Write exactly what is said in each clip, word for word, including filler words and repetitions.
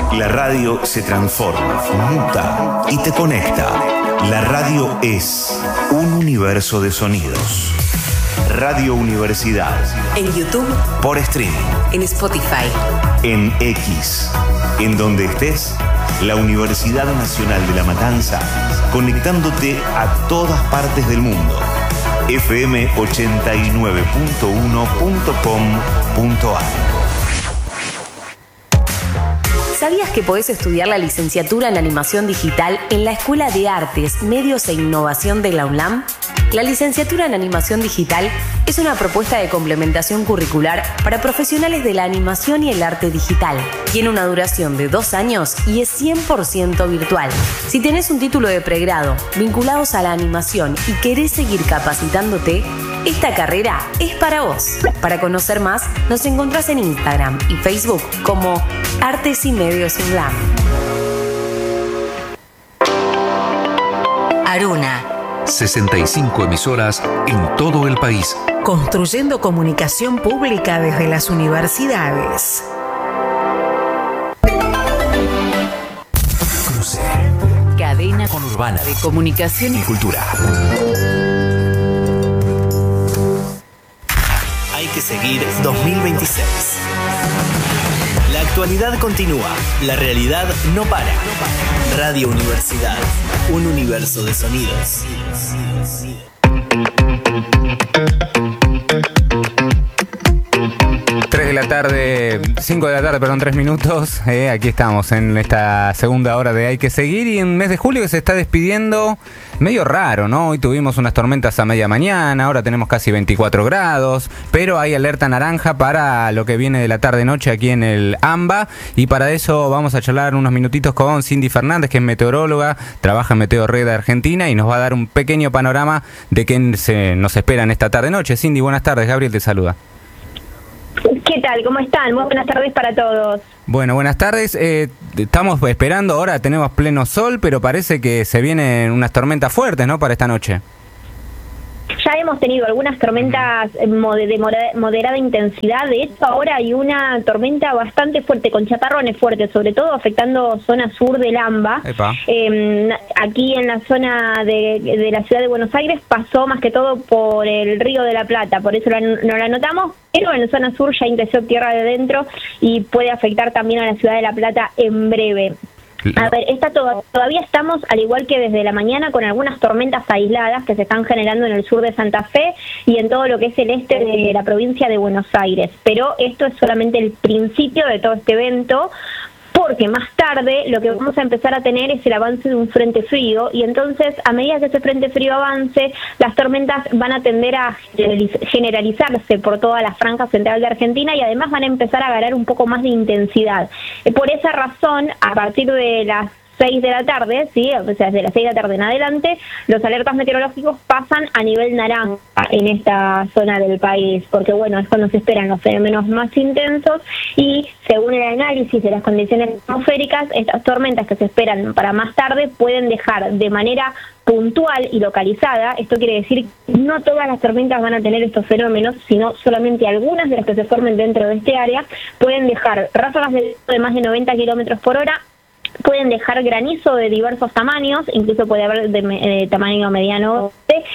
La radio se transforma, muta y te conecta. La radio es un universo de sonidos. Radio Universidad. En YouTube. Por streaming. En Spotify. En X. En donde estés, la Universidad Nacional de La Matanza, conectándote a todas partes del mundo. F M ochenta y nueve punto uno punto com punto a r. ¿Sabías que podés estudiar la licenciatura en Animación Digital en la Escuela de Artes, Medios e Innovación de la UNLAM? La licenciatura en Animación Digital es una propuesta de complementación curricular para profesionales de la animación y el arte digital. Tiene una duración de dos años y es cien por ciento virtual. Si tenés un título de pregrado vinculados a la animación y querés seguir capacitándote, esta carrera es para vos. Para conocer más, nos encontrás en Instagram y Facebook como Artes y Medios UNLAM. Aruna. sesenta y cinco emisoras en todo el país. Construyendo comunicación pública desde las universidades. Cruce. Cadena Conurbana de comunicación y cultura. Hay que seguir dos mil veintiséis. La actualidad continúa, la realidad no para. Radio Universidad, un universo de sonidos. tres de la tarde, cinco de la tarde, perdón, tres minutos. Eh, aquí estamos en esta segunda hora de Hay que seguir y en mes de julio que se está despidiendo medio raro, ¿no? Hoy tuvimos unas tormentas a media mañana, ahora tenemos casi veinticuatro grados, pero hay alerta naranja para lo que viene de la tarde-noche aquí en el AMBA y para eso vamos a charlar unos minutitos con Cindy Fernández, que es meteoróloga, trabaja en Meteorred de Argentina y nos va a dar un pequeño panorama de qué se nos espera en esta tarde-noche. Cindy, buenas tardes, Gabriel te saluda. ¿Qué tal? ¿Cómo están? Muy buenas tardes para todos. Bueno, buenas tardes. Eh, estamos esperando, ahora tenemos pleno sol, pero parece que se vienen unas tormentas fuertes, ¿no? Para esta noche. Ya hemos tenido algunas tormentas de moderada intensidad. De hecho, ahora hay una tormenta bastante fuerte, con chaparrones fuertes, sobre todo afectando zona sur del AMBA. Eh, aquí en la zona de, de la ciudad de Buenos Aires pasó más que todo por el Río de la Plata, por eso no la notamos, pero en la zona sur ya ingresó tierra de dentro y puede afectar también a la ciudad de La Plata en breve. A ver, esta to- todavía estamos, al igual que desde la mañana, con algunas tormentas aisladas que se están generando en el sur de Santa Fe y en todo lo que es el este de la provincia de Buenos Aires. Pero esto es solamente el principio de todo este evento, porque más tarde lo que vamos a empezar a tener es el avance de un frente frío y entonces a medida que ese frente frío avance, las tormentas van a tender a generalizarse por toda la franja central de Argentina y además van a empezar a ganar un poco más de intensidad. Por esa razón, a partir de las seis de la tarde, sí, o sea, desde las seis de la tarde en adelante, los alertas meteorológicos pasan a nivel naranja en esta zona del país, porque bueno, es cuando se esperan los fenómenos más intensos y según el análisis de las condiciones atmosféricas, estas tormentas que se esperan para más tarde pueden dejar de manera puntual y localizada. Esto quiere decir que no todas las tormentas van a tener estos fenómenos, sino solamente algunas de las que se formen dentro de este área pueden dejar ráfagas de, de más de noventa kilómetros por hora, pueden dejar granizo de diversos tamaños, incluso puede haber de, de tamaño mediano,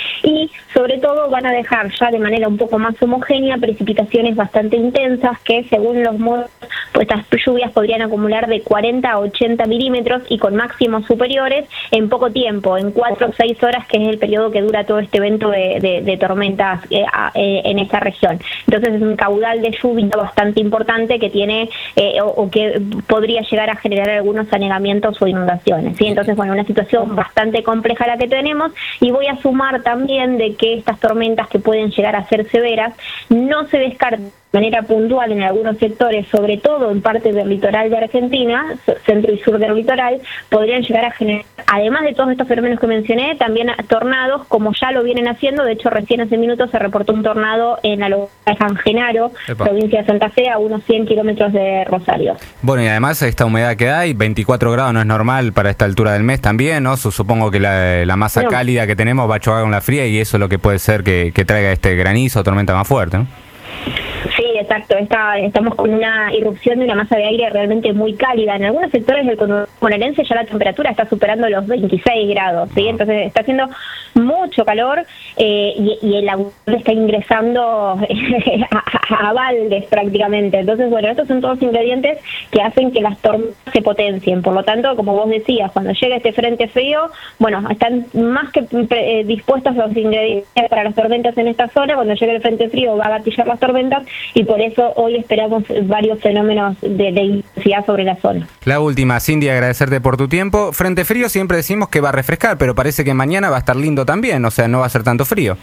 y sobre todo van a dejar ya de manera un poco más homogénea precipitaciones bastante intensas que según los modos, pues estas lluvias podrían acumular de cuarenta a ochenta milímetros y con máximos superiores en poco tiempo, en cuatro o seis horas, que es el periodo que dura todo este evento de, de, de tormentas eh, eh, en esta región. Entonces es un caudal de lluvia bastante importante que tiene eh, o, o que podría llegar a generar algunos anegamientos o inundaciones, ¿sí? Entonces, bueno, una situación bastante compleja la que tenemos, y voy a sumar también de que estas tormentas que pueden llegar a ser severas no se descartan de manera puntual en algunos sectores, sobre todo en parte del litoral de Argentina, centro y sur del litoral, podrían llegar a generar, además de todos estos fenómenos que mencioné, también tornados, como ya lo vienen haciendo. De hecho, recién hace minutos se reportó un tornado en la localidad de San Genaro, Epa. provincia de Santa Fe, a unos cien kilómetros de Rosario. Bueno, y además esta humedad que hay, veinticuatro grados no es normal para esta altura del mes también, ¿no? Supongo que la, la masa no. cálida que tenemos va a chocar con la fría y eso es lo que puede ser que, que traiga este granizo o tormenta más fuerte, ¿no? Sí, exacto. Está, estamos con una irrupción de una masa de aire realmente muy cálida. En algunos sectores del conurbano bonaerense ya la temperatura está superando los veintiséis grados, ¿sí? Entonces está haciendo mucho calor eh, y, y el agua está ingresando a, a baldes prácticamente. Entonces, bueno, estos son todos ingredientes que hacen que las tormentas se potencien. Por lo tanto, como vos decías, cuando llega este frente frío, bueno, están más que eh, dispuestos los ingredientes para las tormentas en esta zona. Cuando llegue el frente frío va a gatillar las tormentas y por eso hoy esperamos varios fenómenos de, de intensidad sobre la zona. La última, Cindy, agradecerte por tu tiempo. Frente frío siempre decimos que va a refrescar, pero parece que mañana va a estar lindo también, o sea, no va a ser tanto frío.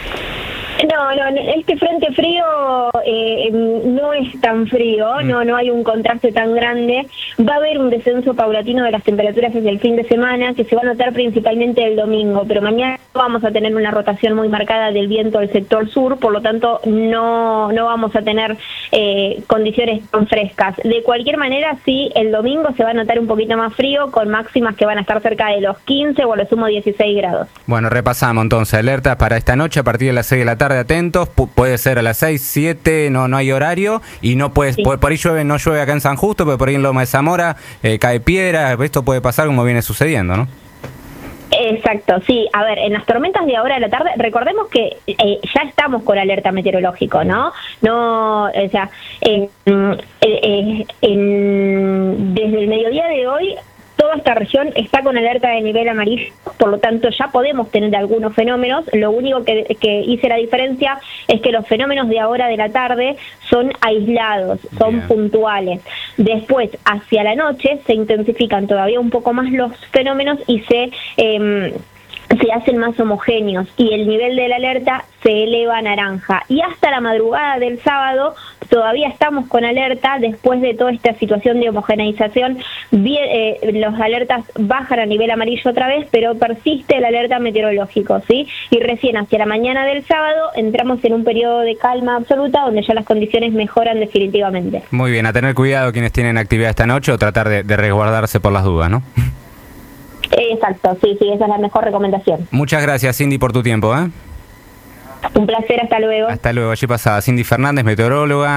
No, no, este frente frío eh, no es tan frío, mm. no no hay un contraste tan grande. Va a haber un descenso paulatino de las temperaturas desde el fin de semana, que se va a notar principalmente el domingo, pero mañana vamos a tener una rotación muy marcada del viento del sector sur, por lo tanto no, no vamos a tener eh, condiciones tan frescas. De cualquier manera, sí, el domingo se va a notar un poquito más frío, con máximas que van a estar cerca de los quince o a lo sumo dieciséis grados. Bueno, repasamos entonces, alertas para esta noche a partir de las seis de la tarde. Atentos, P- puede ser a las seis, siete, no no hay horario y no puede, sí. por, por ahí llueve, no llueve acá en San Justo, pero por ahí en Loma de Zamora eh, cae piedra, esto puede pasar como viene sucediendo, ¿no? Exacto, sí. A ver, en las tormentas de ahora de la tarde, recordemos que eh, ya estamos con alerta meteorológico, ¿no? No, o sea, eh, eh, eh, desde el mediodía de hoy toda esta región está con alerta de nivel amarillo, por lo tanto ya podemos tener algunos fenómenos. Lo único que, que hice la diferencia es que los fenómenos de ahora de la tarde son aislados, son Bien. puntuales. Después, hacia la noche, se intensifican todavía un poco más los fenómenos y se... Eh, se hacen más homogéneos y el nivel de la alerta se eleva a naranja. Y hasta la madrugada del sábado todavía estamos con alerta después de toda esta situación de homogeneización. Bien, eh, los alertas bajan a nivel amarillo otra vez, pero persiste el alerta meteorológico, ¿sí? Y recién hacia la mañana del sábado entramos en un periodo de calma absoluta donde ya las condiciones mejoran definitivamente. Muy bien, a tener cuidado quienes tienen actividad esta noche o tratar de, de resguardarse por las dudas, ¿no? Exacto, sí, sí, esa es la mejor recomendación. Muchas gracias, Cindy, por tu tiempo, ¿eh? Un placer, hasta luego. Hasta luego, allí pasaba Cindy Fernández, meteoróloga.